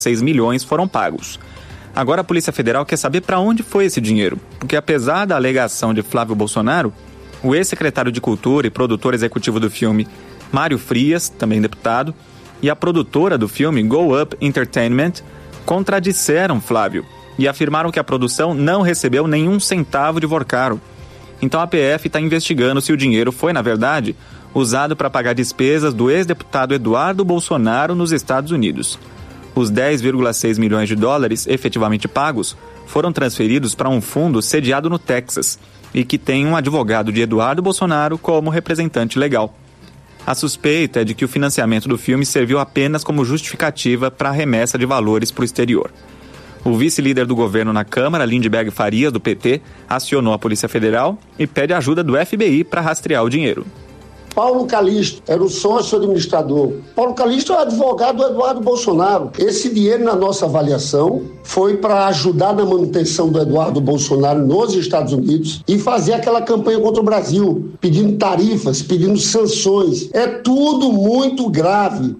6 milhões foram pagos. Agora a Polícia Federal quer saber para onde foi esse dinheiro, porque apesar da alegação de Flávio Bolsonaro, o ex-secretário de Cultura e produtor executivo do filme, Mário Frias, também deputado, e a produtora do filme, Go Up Entertainment, contradisseram Flávio e afirmaram que a produção não recebeu nenhum centavo de Vorcaro. Então a PF está investigando se o dinheiro foi, na verdade, usado para pagar despesas do ex-deputado Eduardo Bolsonaro nos Estados Unidos. Os 10,6 milhões de dólares efetivamente pagos foram transferidos para um fundo sediado no Texas e que tem um advogado de Eduardo Bolsonaro como representante legal. A suspeita é de que o financiamento do filme serviu apenas como justificativa para a remessa de valores para o exterior. O vice-líder do governo na Câmara, Lindbergh Farias, do PT, acionou a Polícia Federal e pede ajuda do FBI para rastrear o dinheiro. Paulo Calixto era o sócio administrador. Paulo Calixto é o advogado do Eduardo Bolsonaro. Esse dinheiro, na nossa avaliação, foi para ajudar na manutenção do Eduardo Bolsonaro nos Estados Unidos e fazer aquela campanha contra o Brasil, pedindo tarifas, pedindo sanções. É tudo muito grave.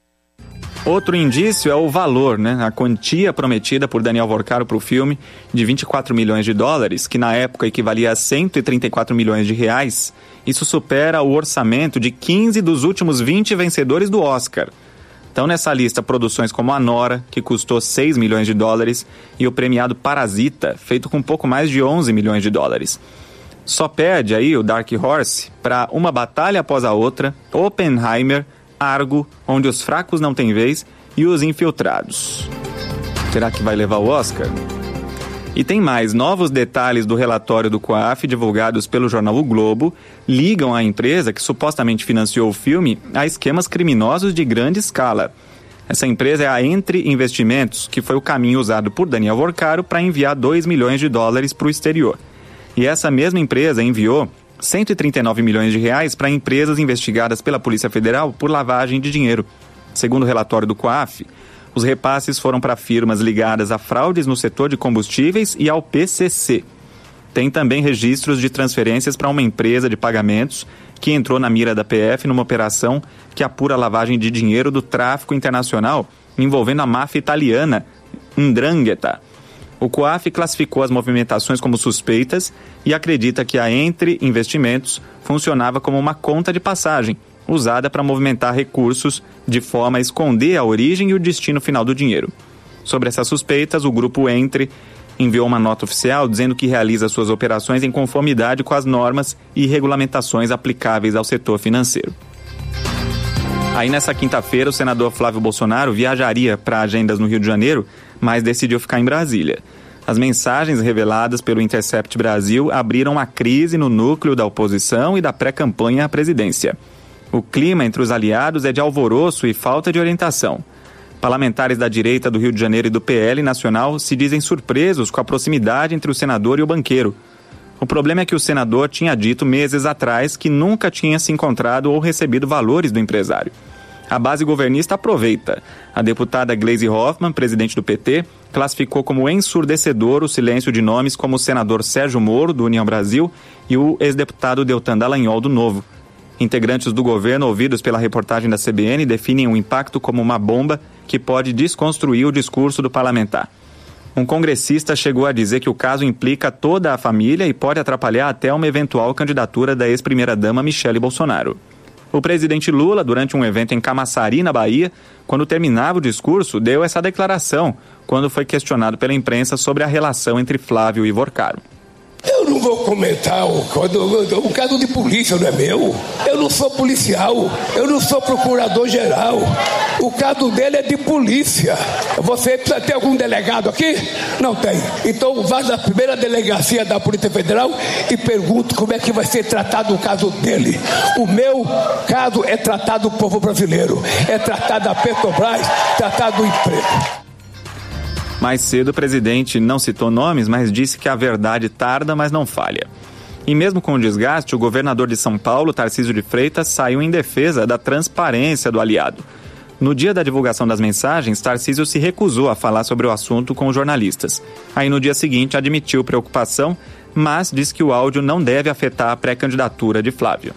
Outro indício é o valor, a quantia prometida por Daniel Vorcaro para o filme de 24 milhões de dólares, que na época equivalia a 134 milhões de reais. Isso supera o orçamento de 15 dos últimos 20 vencedores do Oscar. Então nessa lista, produções como a Nora, que custou 6 milhões de dólares, e o premiado Parasita, feito com pouco mais de 11 milhões de dólares. Só perde aí o Dark Horse para Uma Batalha Após a Outra, Oppenheimer, Argo, Onde os Fracos Não Têm Vez e Os Infiltrados. Será que vai levar o Oscar? E tem mais, novos detalhes do relatório do COAF divulgados pelo jornal O Globo ligam a empresa que supostamente financiou o filme a esquemas criminosos de grande escala. Essa empresa é a Entre Investimentos, que foi o caminho usado por Daniel Vorcaro para enviar 2 milhões de dólares para o exterior. E essa mesma empresa enviou 139 milhões de reais para empresas investigadas pela Polícia Federal por lavagem de dinheiro. Segundo o relatório do COAF, os repasses foram para firmas ligadas a fraudes no setor de combustíveis e ao PCC. Tem também registros de transferências para uma empresa de pagamentos que entrou na mira da PF numa operação que apura a lavagem de dinheiro do tráfico internacional envolvendo a máfia italiana 'Ndrangheta. O COAF classificou as movimentações como suspeitas e acredita que a Entre Investimentos funcionava como uma conta de passagem, usada para movimentar recursos de forma a esconder a origem e o destino final do dinheiro. Sobre essas suspeitas, o grupo Entre enviou uma nota oficial dizendo que realiza suas operações em conformidade com as normas e regulamentações aplicáveis ao setor financeiro. Aí nessa quinta-feira, o senador Flávio Bolsonaro viajaria para agendas no Rio de Janeiro, mas decidiu ficar em Brasília. As mensagens reveladas pelo Intercept Brasil abriram uma crise no núcleo da oposição e da pré-campanha à presidência. O clima entre os aliados é de alvoroço e falta de orientação. Parlamentares da direita do Rio de Janeiro e do PL Nacional se dizem surpresos com a proximidade entre o senador e o banqueiro. O problema é que o senador tinha dito meses atrás que nunca tinha se encontrado ou recebido valores do empresário. A base governista aproveita. A deputada Gleisi Hoffmann, presidente do PT, classificou como ensurdecedor o silêncio de nomes como o senador Sérgio Moro, do União Brasil, e o ex-deputado Deltan Dallagnol, do Novo. Integrantes do governo ouvidos pela reportagem da CBN definem o impacto como uma bomba que pode desconstruir o discurso do parlamentar. Um congressista chegou a dizer que o caso implica toda a família e pode atrapalhar até uma eventual candidatura da ex-primeira-dama Michele Bolsonaro. O presidente Lula, durante um evento em Camaçari, na Bahia, quando terminava o discurso, deu essa declaração, quando foi questionado pela imprensa sobre a relação entre Flávio e Vorcaro. Eu não vou comentar o caso de polícia, não é meu. Eu não sou policial, eu não sou procurador-geral. O caso dele é de polícia. Você precisa ter algum delegado aqui? Não tem. Então vá na primeira delegacia da Polícia Federal e pergunte como é que vai ser tratado o caso dele. O meu caso é tratado do povo brasileiro. É tratado da Petrobras, tratado do emprego. Mais cedo, o presidente não citou nomes, mas disse que a verdade tarda, mas não falha. E mesmo com o desgaste, o governador de São Paulo, Tarcísio de Freitas, saiu em defesa da transparência do aliado. No dia da divulgação das mensagens, Tarcísio se recusou a falar sobre o assunto com os jornalistas. Aí no dia seguinte admitiu preocupação, mas disse que o áudio não deve afetar a pré-candidatura de Flávio.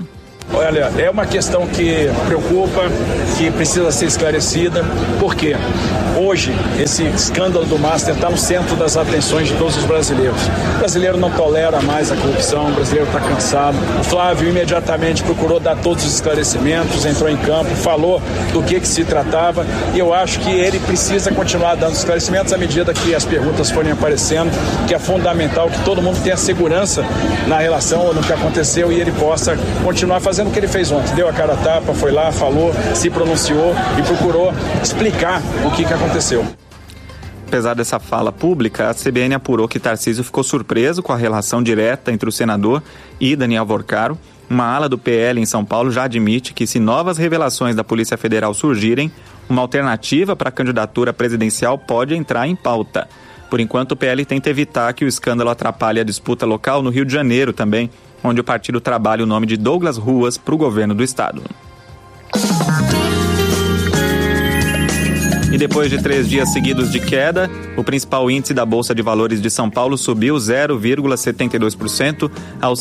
Olha, é uma questão que preocupa, que precisa ser esclarecida, porque hoje esse escândalo do Master está no centro das atenções de todos os brasileiros. O brasileiro não tolera mais a corrupção, o brasileiro está cansado. O Flávio imediatamente procurou dar todos os esclarecimentos, entrou em campo, falou do que se tratava, e eu acho que ele precisa continuar dando esclarecimentos à medida que as perguntas forem aparecendo, que é fundamental que todo mundo tenha segurança na relação ou no que aconteceu e ele possa continuar fazendo o que ele fez ontem. Deu a cara a tapa, foi lá, falou, se pronunciou e procurou explicar o que aconteceu. Apesar dessa fala pública, a CBN apurou que Tarcísio ficou surpreso com a relação direta entre o senador e Daniel Vorcaro. Uma ala do PL em São Paulo já admite que, se novas revelações da Polícia Federal surgirem, uma alternativa para a candidatura presidencial pode entrar em pauta. Por enquanto, o PL tenta evitar que o escândalo atrapalhe a disputa local no Rio de Janeiro também, onde o partido trabalha o nome de Douglas Ruas para o governo do estado. E depois de 3 dias seguidos de queda, o principal índice da Bolsa de Valores de São Paulo subiu 0,72% aos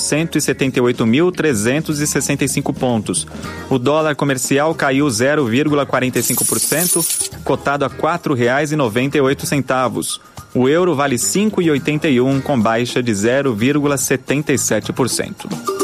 178.365 pontos. O dólar comercial caiu 0,45%, cotado a R$ 4,98. O euro vale R$ 5,81, com baixa de 0,77%.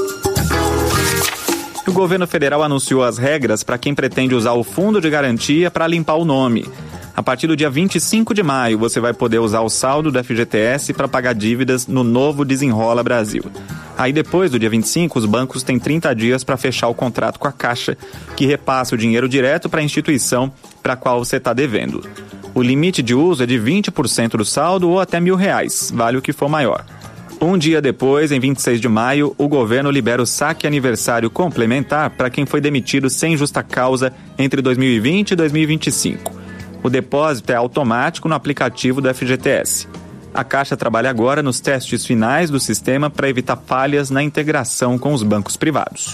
O governo federal anunciou as regras para quem pretende usar o fundo de garantia para limpar o nome. A partir do dia 25 de maio, você vai poder usar o saldo do FGTS para pagar dívidas no novo Desenrola Brasil. Aí depois do dia 25, os bancos têm 30 dias para fechar o contrato com a Caixa, que repassa o dinheiro direto para a instituição para a qual você está devendo. O limite de uso é de 20% do saldo ou até R$1.000, vale o que for maior. Um dia depois, em 26 de maio, o governo libera o saque aniversário complementar para quem foi demitido sem justa causa entre 2020 e 2025. O depósito é automático no aplicativo do FGTS. A Caixa trabalha agora nos testes finais do sistema para evitar falhas na integração com os bancos privados.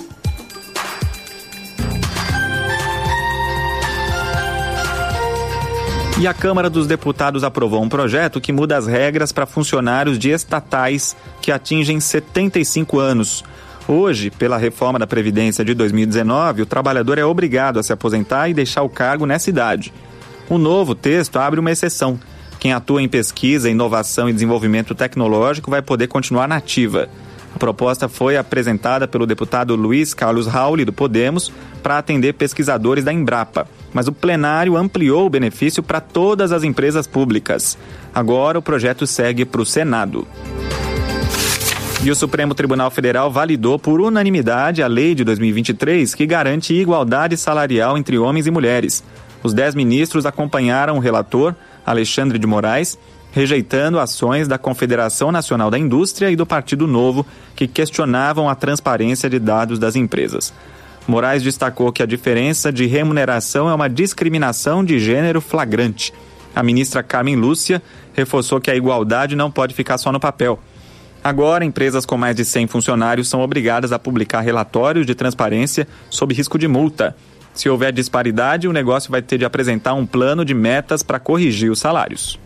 E a Câmara dos Deputados aprovou um projeto que muda as regras para funcionários de estatais que atingem 75 anos. Hoje, pela reforma da Previdência de 2019, o trabalhador é obrigado a se aposentar e deixar o cargo nessa idade. O novo texto abre uma exceção. Quem atua em pesquisa, inovação e desenvolvimento tecnológico vai poder continuar na ativa. A proposta foi apresentada pelo deputado Luiz Carlos Rauli, do Podemos, para atender pesquisadores da Embrapa. Mas o plenário ampliou o benefício para todas as empresas públicas. Agora o projeto segue para o Senado. E o Supremo Tribunal Federal validou por unanimidade a lei de 2023 que garante igualdade salarial entre homens e mulheres. Os 10 ministros acompanharam o relator, Alexandre de Moraes, rejeitando ações da Confederação Nacional da Indústria e do Partido Novo que questionavam a transparência de dados das empresas. Moraes destacou que a diferença de remuneração é uma discriminação de gênero flagrante. A ministra Carmen Lúcia reforçou que a igualdade não pode ficar só no papel. Agora, empresas com mais de 100 funcionários são obrigadas a publicar relatórios de transparência sob risco de multa. Se houver disparidade, o negócio vai ter de apresentar um plano de metas para corrigir os salários.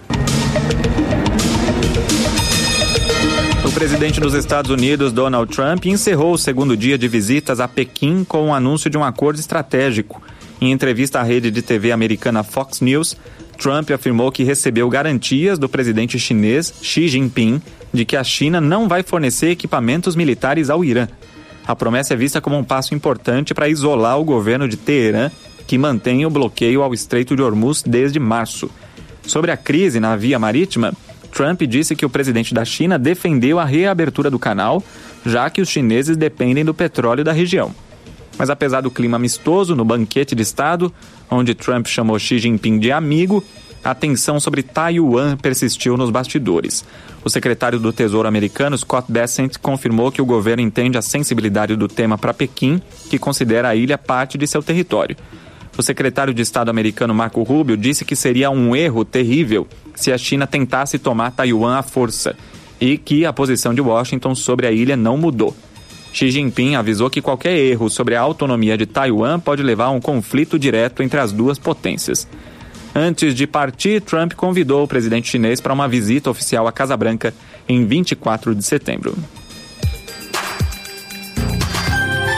O presidente dos Estados Unidos, Donald Trump, encerrou o segundo dia de visitas a Pequim com o anúncio de um acordo estratégico. Em entrevista à rede de TV americana Fox News, Trump afirmou que recebeu garantias do presidente chinês Xi Jinping de que a China não vai fornecer equipamentos militares ao Irã. A promessa é vista como um passo importante para isolar o governo de Teherã, que mantém o bloqueio ao Estreito de Hormuz desde março. Sobre a crise na via marítima, Trump disse que o presidente da China defendeu a reabertura do canal, já que os chineses dependem do petróleo da região. Mas apesar do clima amistoso no banquete de Estado, onde Trump chamou Xi Jinping de amigo, a tensão sobre Taiwan persistiu nos bastidores. O secretário do Tesouro americano, Scott Bessent, confirmou que o governo entende a sensibilidade do tema para Pequim, que considera a ilha parte de seu território. O secretário de Estado americano Marco Rubio disse que seria um erro terrível se a China tentasse tomar Taiwan à força e que a posição de Washington sobre a ilha não mudou. Xi Jinping avisou que qualquer erro sobre a autonomia de Taiwan pode levar a um conflito direto entre as duas potências. Antes de partir, Trump convidou o presidente chinês para uma visita oficial à Casa Branca em 24 de setembro.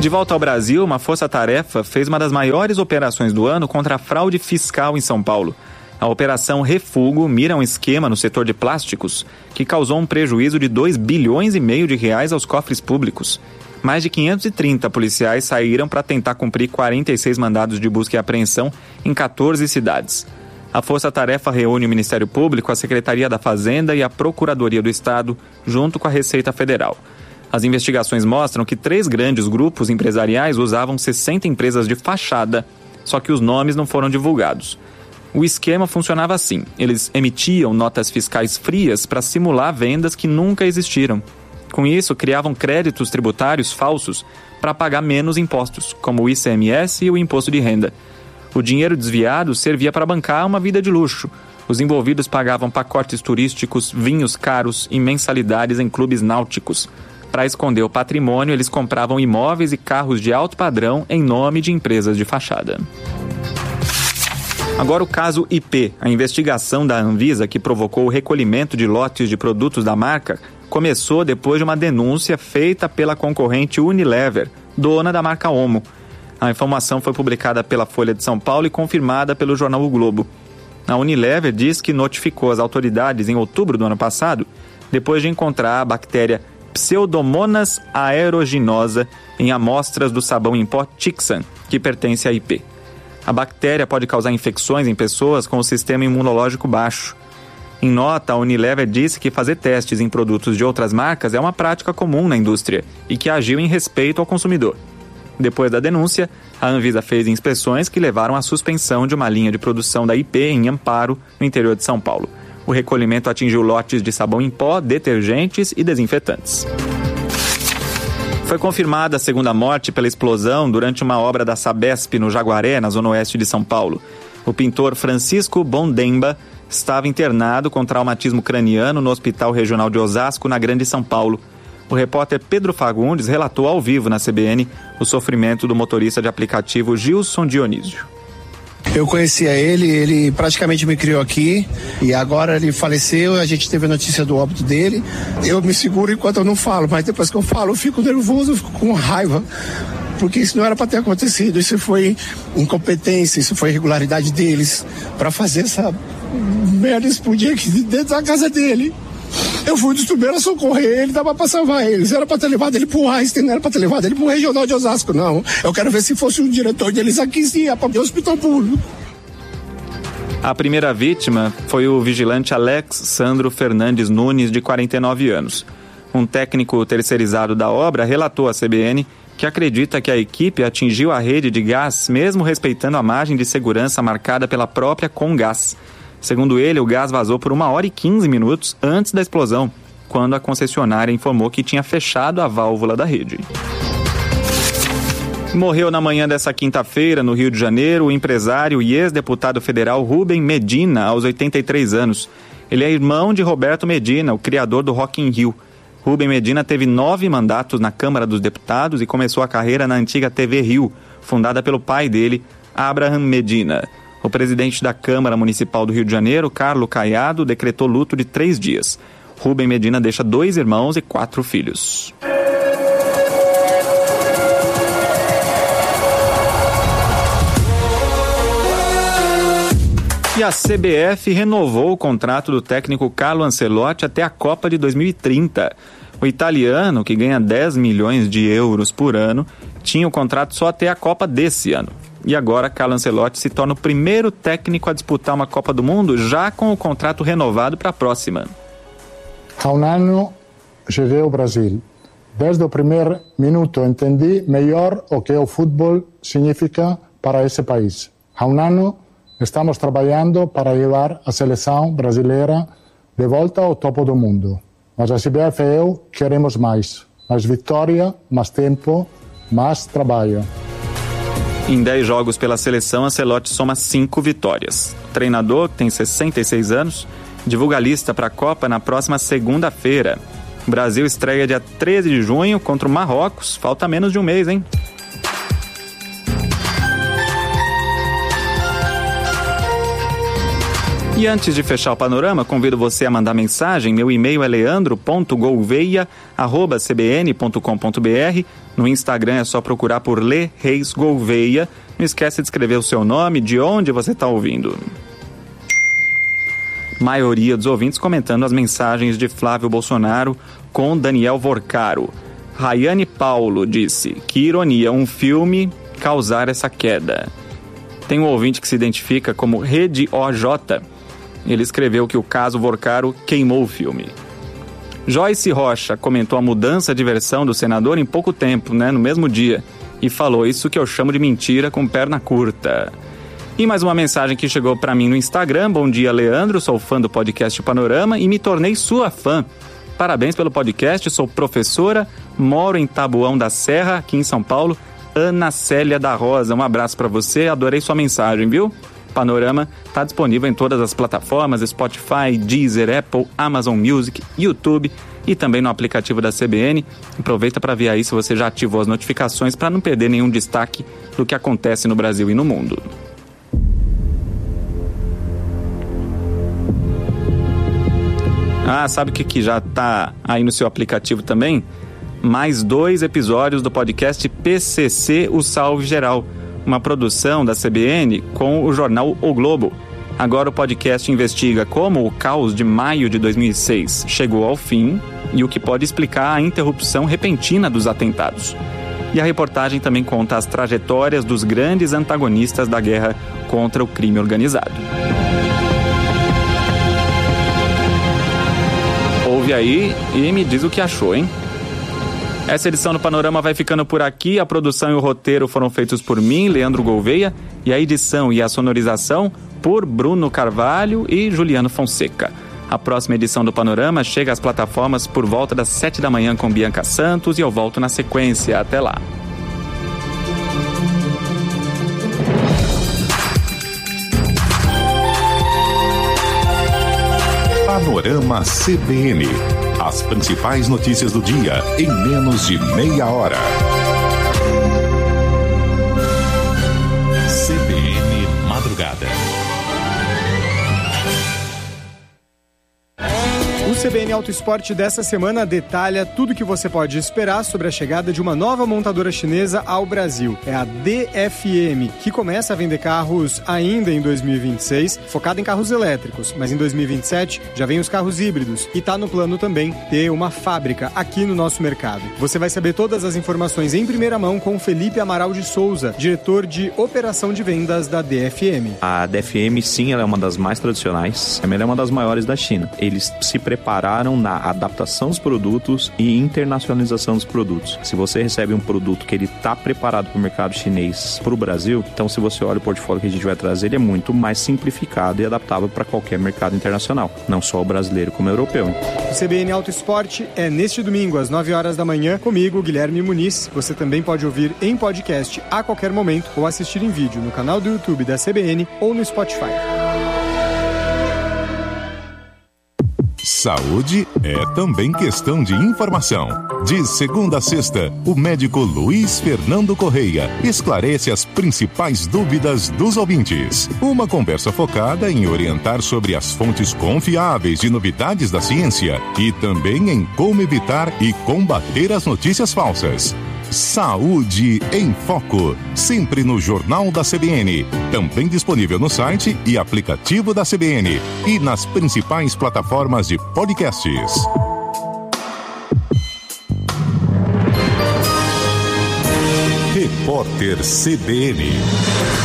De volta ao Brasil, uma força-tarefa fez uma das maiores operações do ano contra a fraude fiscal em São Paulo. A Operação Refugo mira um esquema no setor de plásticos que causou um prejuízo de 2,5 bilhões de reais aos cofres públicos. Mais de 530 policiais saíram para tentar cumprir 46 mandados de busca e apreensão em 14 cidades. A força-tarefa reúne o Ministério Público, a Secretaria da Fazenda e a Procuradoria do Estado, junto com a Receita Federal. As investigações mostram que 3 grandes grupos empresariais usavam 60 empresas de fachada, só que os nomes não foram divulgados. O esquema funcionava assim: eles emitiam notas fiscais frias para simular vendas que nunca existiram. Com isso, criavam créditos tributários falsos para pagar menos impostos, como o ICMS e o Imposto de Renda. O dinheiro desviado servia para bancar uma vida de luxo. Os envolvidos pagavam pacotes turísticos, vinhos caros e mensalidades em clubes náuticos. Para esconder o patrimônio, eles compravam imóveis e carros de alto padrão em nome de empresas de fachada. Agora o caso IP, a investigação da Anvisa que provocou o recolhimento de lotes de produtos da marca, começou depois de uma denúncia feita pela concorrente Unilever, dona da marca Omo. A informação foi publicada pela Folha de São Paulo e confirmada pelo jornal O Globo. A Unilever diz que notificou as autoridades em outubro do ano passado, depois de encontrar a bactéria Pseudomonas aeruginosa em amostras do sabão em pó Tixan, que pertence à IP. A bactéria pode causar infecções em pessoas com o sistema imunológico baixo. Em nota, a Unilever disse que fazer testes em produtos de outras marcas é uma prática comum na indústria e que agiu em respeito ao consumidor. Depois da denúncia, a Anvisa fez inspeções que levaram à suspensão de uma linha de produção da IP em Amparo, no interior de São Paulo. O recolhimento atingiu lotes de sabão em pó, detergentes e desinfetantes. Foi confirmada a segunda morte pela explosão durante uma obra da Sabesp no Jaguaré, na zona oeste de São Paulo. O pintor Francisco Bondemba estava internado com traumatismo craniano no Hospital Regional de Osasco, na Grande São Paulo. O repórter Pedro Fagundes relatou ao vivo na CBN o sofrimento do motorista de aplicativo Gilson Dionísio. Eu conhecia ele praticamente me criou aqui e agora ele faleceu, a gente teve a notícia do óbito dele. Eu me seguro enquanto eu não falo, mas depois que eu falo eu fico nervoso, eu fico com raiva, porque isso não era para ter acontecido, isso foi incompetência, isso foi irregularidade deles para fazer essa merda explodir aqui dentro da casa dele. Eu fui dos primeiros a socorrer ele, dava pra salvar eles. Era pra ter levado ele pro Einstein, não era pra ter levado ele pro Regional de Osasco, não. Eu quero ver se fosse um diretor deles aqui, sim, ia pra o hospital público. A primeira vítima foi o vigilante Alex Sandro Fernandes Nunes, de 49 anos. Um técnico terceirizado da obra relatou à CBN que acredita que a equipe atingiu a rede de gás, mesmo respeitando a margem de segurança marcada pela própria Comgás. Segundo ele, o gás vazou por 1h15 antes da explosão, quando a concessionária informou que tinha fechado a válvula da rede. Morreu na manhã dessa quinta-feira, no Rio de Janeiro, o empresário e ex-deputado federal Rubem Medina, aos 83 anos. Ele é irmão de Roberto Medina, o criador do Rock in Rio. Rubem Medina teve 9 mandatos na Câmara dos Deputados e começou a carreira na antiga TV Rio, fundada pelo pai dele, Abraham Medina. O presidente da Câmara Municipal do Rio de Janeiro, Carlos Caiado, decretou luto de 3 dias. Rubem Medina deixa 2 irmãos e 4 filhos. E a CBF renovou o contrato do técnico Carlo Ancelotti até a Copa de 2030. O italiano, que ganha 10 milhões de euros por ano, tinha o contrato só até a Copa desse ano. E agora Carlo Ancelotti se torna o primeiro técnico a disputar uma Copa do Mundo já com o contrato renovado para a próxima. Há um ano cheguei ao Brasil. Desde o primeiro minuto entendi melhor o que o futebol significa para esse país. Há um ano estamos trabalhando para levar a seleção brasileira de volta ao topo do mundo. Mas a CBF e eu queremos mais. Mais vitória, mais tempo, mais trabalho. Em 10 jogos pela seleção, Ancelotti soma 5 vitórias. O treinador, que tem 66 anos, divulga a lista para a Copa na próxima segunda-feira. O Brasil estreia dia 13 de junho contra o Marrocos. Falta menos de um mês, hein? E antes de fechar o panorama, convido você a mandar mensagem. Meu e-mail é leandro.gouveia@cbn.com.br No Instagram é só procurar por Lê Reis Gouveia. Não esquece de escrever o seu nome, de onde você está ouvindo. Maioria dos ouvintes comentando as mensagens de Flávio Bolsonaro com Daniel Vorcaro. Rayane Paulo disse: que ironia, um filme causar essa queda. Tem um ouvinte que se identifica como Rede OJ. Ele escreveu que o caso Vorcaro queimou o filme. Joyce Rocha comentou a mudança de versão do senador em pouco tempo, no mesmo dia, e falou: isso que eu chamo de mentira com perna curta. E mais uma mensagem que chegou para mim no Instagram: bom dia, Leandro, sou fã do podcast Panorama e me tornei sua fã. Parabéns pelo podcast, sou professora, moro em Taboão da Serra, aqui em São Paulo. Ana Célia da Rosa, um abraço para você, adorei sua mensagem, viu? Panorama está disponível em todas as plataformas, Spotify, Deezer, Apple, Amazon Music, YouTube e também no aplicativo da CBN. Aproveita para ver aí se você já ativou as notificações para não perder nenhum destaque do que acontece no Brasil e no mundo. Ah, sabe o que já está aí no seu aplicativo também? Mais 2 episódios do podcast PCC O Salve Geral, uma produção da CBN com o jornal O Globo. Agora o podcast investiga como o caos de maio de 2006 chegou ao fim e o que pode explicar a interrupção repentina dos atentados. E a reportagem também conta as trajetórias dos grandes antagonistas da guerra contra o crime organizado. Ouve aí e me diz o que achou, hein? Essa edição do Panorama vai ficando por aqui. A produção e o roteiro foram feitos por mim, Leandro Gouveia, e a edição e a sonorização por Bruno Carvalho e Juliano Fonseca. A próxima edição do Panorama chega às plataformas por volta das 7 da manhã com Bianca Santos e eu volto na sequência. Até lá. Panorama CBN. As principais notícias do dia em menos de meia hora. CBN Madrugada. O CBN Auto Esporte dessa semana detalha tudo o que você pode esperar sobre a chegada de uma nova montadora chinesa ao Brasil. É a DFM, que começa a vender carros ainda em 2026, focada em carros elétricos, mas em 2027 já vem os carros híbridos e está no plano também ter uma fábrica aqui no nosso mercado. Você vai saber todas as informações em primeira mão com Felipe Amaral de Souza, diretor de operação de vendas da DFM. A DFM, sim, ela é uma das mais tradicionais, ela é uma das maiores da China. Eles se prepararam na adaptação dos produtos e internacionalização dos produtos. Se você recebe um produto que ele está preparado para o mercado chinês, para o Brasil, então se você olha o portfólio que a gente vai trazer, ele é muito mais simplificado e adaptável para qualquer mercado internacional, não só o brasileiro como o europeu. O CBN Auto Esporte é neste domingo às 9 horas da manhã, comigo, Guilherme Muniz. Você também pode ouvir em podcast a qualquer momento ou assistir em vídeo no canal do YouTube da CBN ou no Spotify. Saúde é também questão de informação. De segunda a sexta, o médico Luiz Fernando Correia esclarece as principais dúvidas dos ouvintes. Uma conversa focada em orientar sobre as fontes confiáveis de novidades da ciência e também em como evitar e combater as notícias falsas. Saúde em Foco, sempre no Jornal da CBN, também disponível no site e aplicativo da CBN e nas principais plataformas de podcasts. Repórter CBN.